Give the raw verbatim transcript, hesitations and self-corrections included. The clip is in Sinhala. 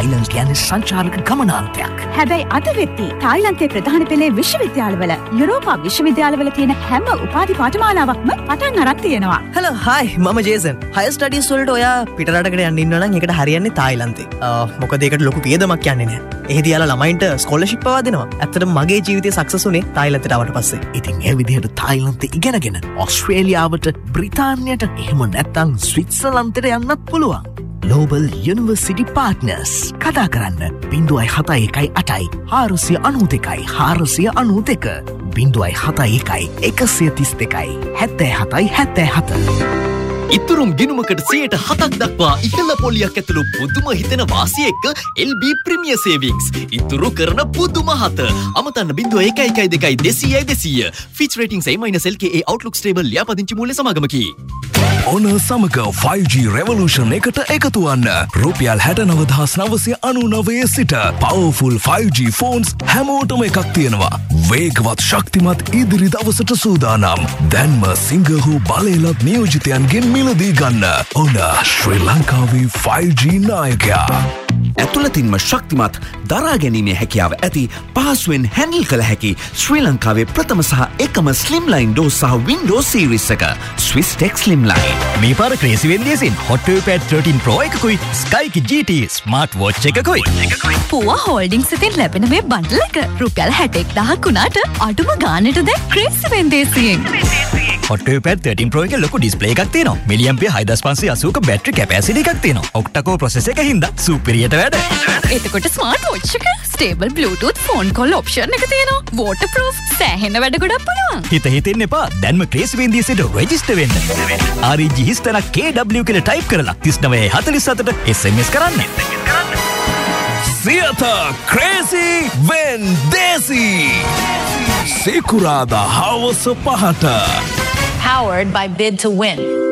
තායිලන්ත කියන්නේ සංචාරක ගමනාන්තයක්. හැබැයි අද වෙද්දී තායිලන්තයේ ප්‍රධාන පෙළේ විශ්වවිද්‍යාලවල යුරෝපා විශ්වවිද්‍යාලවල තියෙන හැම උපාධි පාඨමාලාවක්ම පටන් අරන් තියෙනවා. Hello, hi. මම ජේසන්. Higher studies වලට ඔයා පිටරටකට යන්න ඉන්නවා නම් ඒකට හරියන්නේ තායිලන්තේ. මොකද ඒකට ලොකු වියදමක් යන්නේ නැහැ. එහිදී යාලා ළමයින්ට ස්කෝලර්ෂිප් පවා දෙනවා. ඇත්තටම මගේ ජීවිතේ සක්සස් උනේ තායිලන්තයට ආවට පස්සේ. ඉතින් ඒ විදිහට තායිලන්තේ ඉගෙනගෙන ඕස්ට්‍රේලියාවට, බ්‍රිතාන්‍යයට, එහෙම නැත්නම් ස්විට්සර්ලන්තයට යන්නත් පුළුවන්. Global University Partners කතා කරන්න බිංදුවයි හතයි එකයි අටයි හාරසිය අනූ දෙකයි හාරසිය අනූ දෙක බිංදුවයි හතයි එකයි එකසිය තිස් දෙකයි හැත්තෑ හතයි හැත්තෑ හත. ඉතුරුම් ගිනුමකට සියයට හතක් දක්වා ඉහළ පොලියක් ඇතුළු පුදුම හිතෙන වාසිය එක්ක එල් බී ප්‍රීමියර් සේවිංස්. ඉතුරු කරන පුදුම හත. අමතන්න බිංදුව එකයි එකයි දෙකයි දෙසීයයි දෙසීය. Fitch ratings A- L K A Outlook stable ලියාපදිංචි මූල්‍ය සමාගමකි. ඕන සමග ෆයිව් ජී රෙවලූෂන් එකට එකතු වන්න. රුපියල් හැටනව දහස් නවසිය අනූනවයේ සිට පවර්ෆුල් ෆයිව් ජී ෆෝන්ස් හැමෝටම එකක් තියෙනවා. වේගවත් ශක්තිමත් ඉදිරි දවසට සූදානම්. දැන්ම සිංහහු බලයලත් නියෝජිතයන්ගෙන් මිලදී ගන්න. ඕන ශ්‍රී ලංකාවේ ෆයිව් ජී නායකයා. ඇතුළතින්ම ශක්තිමත් දරා ගැනීමේ හැකියාව ඇති පහසුවෙන් හැන්ඩල් කළ හැකි ශ්‍රී ලංකාවේ ප්‍රථම සහ එකම ස්ලිම්ලයින් ඩෝස් සහ වින්ඩෝ සීරීස් එක ස්විස් ටෙක් ස්ලිම්ලයින්. මේ පාර ක්‍රේසි වෙන්දේසින් හොට්ටෝපෑඩ් තර්ටීන් pro එකකුයි ස්කයිකි G T smart watch එකකුයි. පුවා හෝල්ඩින්ග් සිතින් ලැබෙන මේ බන්ඩල් එක රුපියල් හැටඑක් දහයක් වුණාට අඩුම ගානට දැන් ක්‍රේසි වෙන්දේසියෙන්. හොට්ටෝපෑඩ් තර්ටීන් ප්‍රෝ එකේ ලොකු ඩිස්ප්ලේ එකක් තියෙනවා. මිලියම්පියර් හයදාස් පන්සිය අසූක බැටරි කැපැසිටි එකක් තියෙනවා. ඔක්ටකෝ ප්‍රොසෙසර් එක හින්දා සුපිරියට වැඩ. එතකොට ස්මාර්ට් වොච් එක stable Bluetooth phone call option එක තියෙනවා. වෝටර් ප්‍රූෆ් සෑහෙන වැඩ ගොඩක් පුළුවන්. හිත හිතෙන්න එපා. දැන්ම ක්‍රේසි වෙන්දේසියට රෙජිස්ටර් වෙන්න. ආර් ඊ ජී හිස්තන කේ ඩබ්ලිව් කියලා ටයිප් කරලා තිස් නවය හතළිස් හතට එස් එම් එස් කරන්න. සියත ක්‍රේසි වෙන්දේසි සිකුරාදා හවස පහට. Powered by Bid to Win.